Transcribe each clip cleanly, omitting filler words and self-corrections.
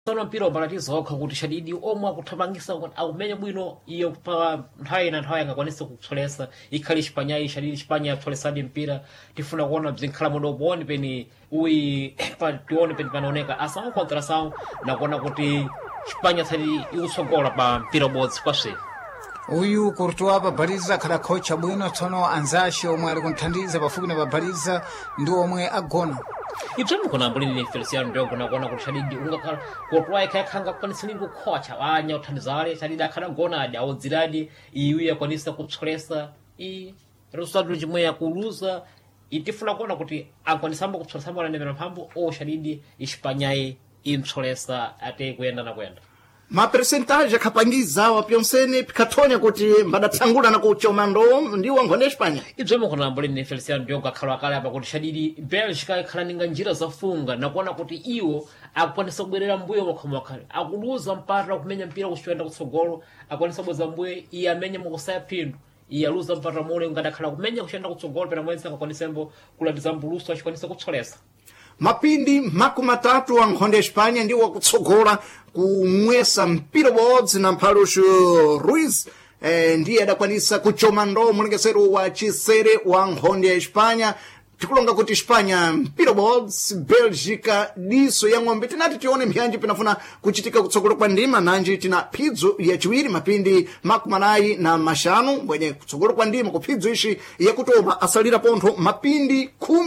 tsono mpira ubalatiza okha kuti shadidi omwe akuthamangisa akumenya bwino iyo pa nthawi na nthawi angakwanisa kupsolesa ikhali Espanha shadidi Espanha yapsolesadi mpira tifuna kuona bzinkhala modo kuone peni uyi tione peni panaoneka asamu kontra samu na kuona kuti Espanha tsali ikusongola pa mpira ubodzi kwaswera. Uyu Courtois babhaliza akhala khocha bwino tsono anzace omwe ali kunthandiza pafupi na babhaliza ndi omwe agona. Ibzemu kuna mbulini Feliciano Ndongo na kuona kuti shadidi ungakhala Courtois ikhanga kwanisini kukhocha wanya uthandizale shadidi akhala gona adi awodziradi iyu yakwanisa kupsolesa resultado chimwe yakuluza itifuna kuona kuti akwanisamba kupsolesa mwana nemera mphamvu o shadidi Espanha impsolesa ate kuyenda na kuyenda. Mapercentagem akapangiza wapyonsene pikathonya kuti mbadatsangula na kuchoma ndo ndiwo nkhonde Espanha. Ibzemu kuna mbulini Feliciano Ndongo akhala akale apa kuti shadidi Belgica ikhala ninga njira zafunga na kuona kuti iwo akwanisa kubwerera mbuyo mokhamokhale akuluza mpata kumenya mpira kuchiyenda kutsogolo akwanisa kubweza mbuyo iye amenya mukusaya phindu iye aluza mpata mule ngadakhala kumenya kuchiyenda kutsogolo pena mwense akakwanisembo kulatiza mbuluso achikwanisa kutsolesa. Mapindi makumatatu wa nkhonde Espanha ndiwo akutsogola kumwesa mpira bodzi na Mphaluxo Ruiz ndiye adakwanisa kuchoma ndo mulengesero wa chisere wa nkhonde ya Espanha. Tikulonga kuti Espanha mpira bodzi Belgica diso ya ng'ombe tinati tione mphyanji pinafuna kuchitika kutsogolo kwa ndima nanji tina phidzo yaciwiri mapindi makumanayi na maxanu mbwenye kutsogolo kwa ndima kuphidzo ishi yakutoma asalira pontho mapindi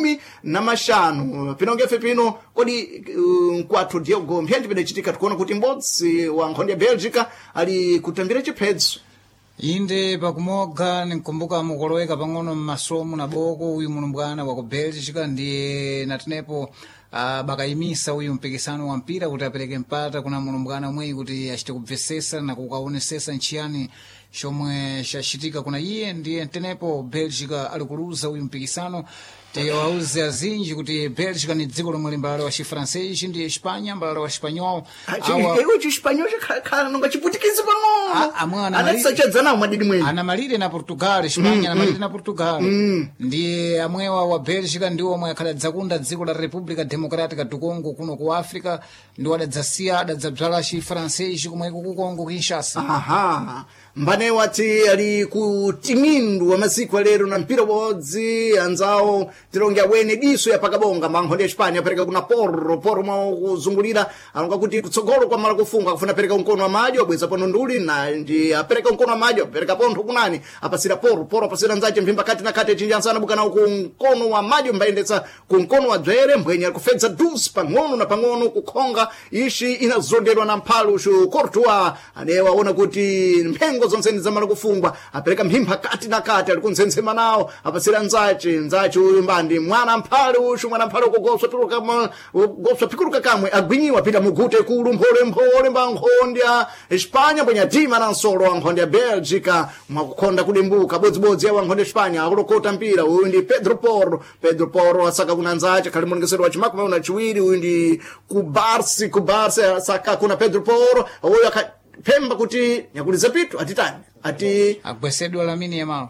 15 pinongefe pino kodi nkwathu Diogo mphyanji pidachitika tikuona kuti m'bodzi wa nkhonde ya Belgica ali kutambira chiphedzo. Inde pakumoga ninkumbuka mukoloweka pang'ono mmasomo na boko uyu mulumbwana wa ku Belgica ndiye natinepo bakayimisa uyu mpikisano wa mpira kuti apereke mpata kuna mulumbwana umweyi kuti achite kubvesesa na kukaonesesa nchiyani chomwe chachitika kuna iye ndiye ntenepo Belgica ali kuluza uyu mpikisano. Tewauze azinji kuti Belgica ni dziko lomwe limbalala wa chifrancês ndi Espanha mbalala wa espanhol. Ewo chiespanhol chakhala nonga chiputikizi pang'ono. Anasachadzana mwadidi mwenye. Anamalire na Portugal, Espanha anamalire na Portugal. Ndiye amwewa wa Belgica ndiwo omwe akhala dzakunda dziko la República Democrática do Congo kuno ku África ndiwo adadzasiya adadzabzala chifrancês kumweko ku Congo Kinshasa. Aha. Mbane wati ali kutimindu wa masiku alero na mpira bodzi anzawo tilonge awene diso ya pakabonga mankhonde Espanha apereka kuna porro mwa kuzungulira alonga kuti kutsogolo kwa mala kufunga kufuna pereka unkono wa maji wabweza pono nduli na ndi apereka unkono wa maji apereka pontho kunani apasira porro apasira nzache mvimba kati na kati chinjansana bukana ku unkono wa maji mbayendetsa ku unkono wa dzwere mbwenye kufedza dusi pang'ono na pang'ono kukhonga ishi inazonderwa na Mphaluxo Courtois anewaona kuti mpengo zonseni zamala kufungwa apereka mphimba kati na kati ali kunzenzema nawo apasira nzache uyu mbandi mwana Mphaluxo kugoswa turuka goswa pikuluka kamwe agwinyiwa pita mugute kulu mphole mbankhondya Espanha mbwenya dima na nsolo wa nkhondya Belgica mwakukhonda kudembuka bodzibodzi ya nkhondya Espanha akulokota mpira uyu ndi Pedro Porro asaka kuna nzache khali mulungesero wa chimakumi una chiwiri uyu ndi kubarsi asaka kuna Pedro Porro uyu pemba kuti nyakuliza pitu atitani ati agwesedwa Lamine Yamal.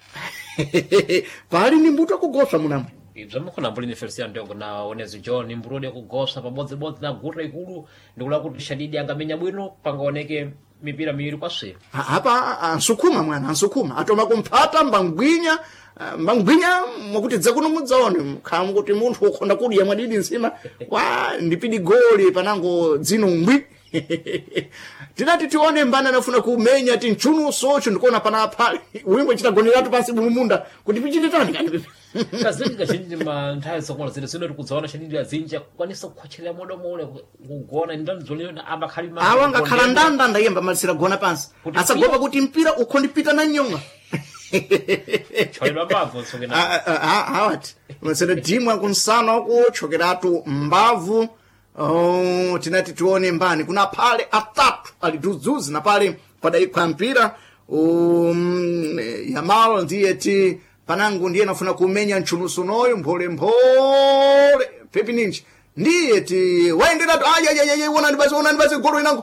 Pali ni mbuto kugoswa munamwe. Ibzemu kuna mbulini Feliciano Ndongo na onezi John mburudi kugoswa pabodzibodzi na guta ikulu ndikula kuti shadidi angamenya bwino pangaoneke mipira miwiri kwaswera. Hapa ansukuma atoma kumphata mbangwinya mwakuti dzakuno mudzaone khamu kuti munthu ukhonda kudya mwadidi nsima wa ndipidi goli panango dzino ngwi. Tinati tione mbana nafuna kumenya tinchunuso ndikuona pana pali wimbo chitagonera pansi mumunda kuti pichite tani kani kazini kachinji manthawi sokola zino tikudzaona shadidi azinji akukwanisa kukhwatcherera modo mule kugona ndani zolina abakhali ma awa ngakhala ndanda yemba malisira gona pansi asagopa kuti mpira ukhondipita na nyonga. Cholela mbavu sokena awati masere dimu akunsana kuchokeratu mbavu. Tinati tuone mbani kuna pale atatu aliduzuzi na pale padaikwa mpira Yamal ndiye ti panangu ndiye nafuna kumenya nchunusu noyo mphole pepi ninji ndiye ti waendera wona ndibasi golo inangu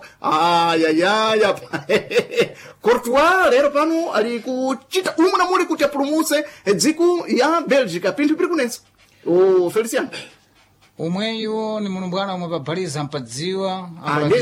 Courtois lero pano ali kuchita umuna muli kuti apulumuse dziko ya Belgica pinthu piri kunensa Feliciano. umweyu ni mulumbwana umwe pabhaliza mpadziwa Ah,